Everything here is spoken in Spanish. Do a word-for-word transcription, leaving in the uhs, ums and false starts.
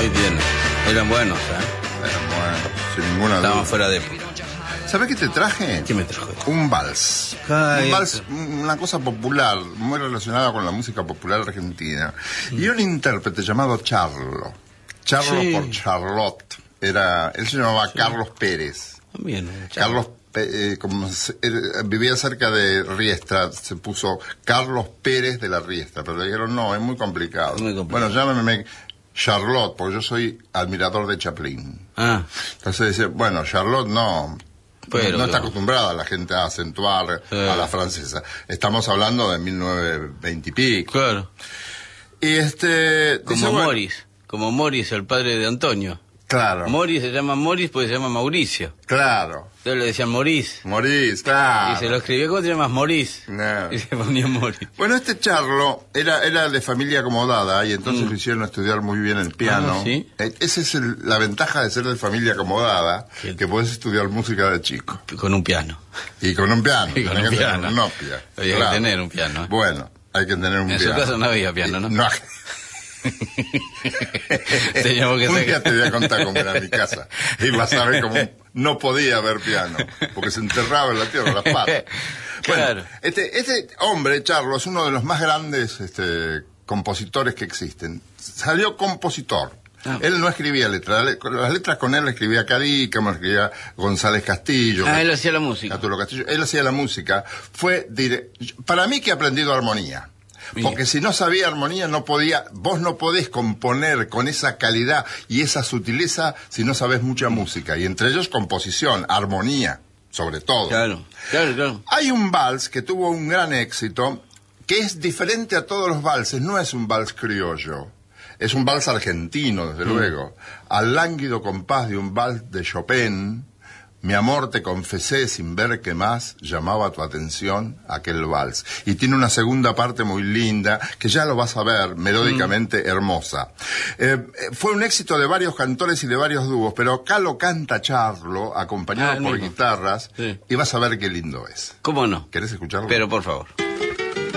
Ahí tiene. Eran buenos, ¿eh? Eran buenos, sin ninguna duda. Estaban fuera de época. ¿Sabés qué te traje? ¿Qué me trajo? Un vals. Ay, un vals, una cosa popular, muy relacionada con la música popular argentina. Mm. Y un intérprete llamado Charlo. Charlo sí. por Charlotte. Era, él se llamaba sí. Carlos Pérez. Bien, Carlos eh, como se, eh, vivía cerca de Riestra, se puso Carlos Pérez de la Riestra, pero le dijeron no, es muy complicado. Muy complicado. Bueno, llámeme Charlotte, porque yo soy admirador de Chaplin. Ah. Entonces dice, bueno, Charlotte no. Pero, no, no está acostumbrada la gente a acentuar eh. a la francesa. Estamos hablando de mil novecientos veinte y pico. Claro. Y este... Como dice, bueno, Morris, como Morris, el padre de Antonio. Claro. Morris se llama Morris porque se llama Mauricio. Claro. Entonces le decían Morris. Morris, claro. Y se lo escribió, ¿cómo te llamas? Morris. No. Y se ponía Morris. Bueno, este Charlo era, era de familia acomodada y entonces mm. lo hicieron estudiar muy bien el piano. Ah, ¿sí? Esa es el, la ventaja de ser de familia acomodada, ¿qué? Que podés estudiar música de chico. Con un piano. Y con un piano. Y con un que piano. Un Nokia. Había claro. que tener un piano. ¿eh? Bueno, hay que tener un en piano. En su caso no había piano, ¿no? No. Teníamos que un sacar... día te voy a contar cómo era mi casa y vas a ver cómo no podía haber piano porque se enterraba en la tierra las patas. Bueno, claro. este, este hombre, Charlo, es uno de los más grandes este, compositores que existen. Salió compositor. Ah. Él no escribía letras, las letras con él escribía Cadica, me escribía González Castillo. Ah, él hacía la música. Arturo Castillo, él hacía la música. Fue dire... para mí que ha aprendido armonía. Porque si no sabía armonía no podía, vos no podés componer con esa calidad y esa sutileza si no sabés mucha música. Y entre ellos composición, armonía, sobre todo. Claro, claro, claro. Hay un vals que tuvo un gran éxito, que es diferente a todos los valses, no es un vals criollo. Es un vals argentino, desde mm. luego. Al lánguido compás de un vals de Chopin, mi amor te confesé sin ver qué más llamaba tu atención aquel vals. Y tiene una segunda parte muy linda, que ya lo vas a ver, melódicamente mm. hermosa. Eh, fue un éxito de varios cantores y de varios dúos, pero acá lo canta Charlo, acompañado ah, por mismo. guitarras, sí. Y vas a ver qué lindo es. ¿Cómo no? ¿Querés escucharlo? Pero por favor.